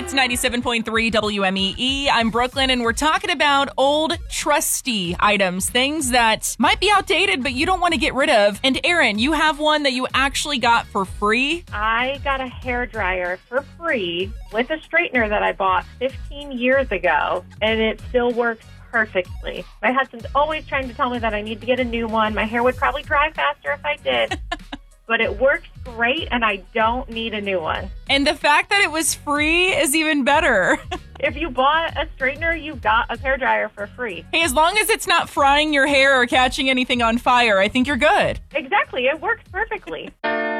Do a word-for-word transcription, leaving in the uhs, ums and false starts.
It's ninety-seven point three W M E E. I'm Brooklyn, and we're talking about old trusty items, things that might be outdated, but you don't want to get rid of. And Erin, you have one that you actually got for free? I got a hairdryer for free with a straightener that I bought fifteen years ago, and it still works perfectly. My husband's always trying to tell me that I need to get a new one. My hair would probably dry faster if I did. But it works great, and I don't need a new one. And the fact that it was free is even better. If you bought a straightener, you got a hairdryer for free. Hey, as long as it's not frying your hair or catching anything on fire, I think you're good. Exactly. It works perfectly.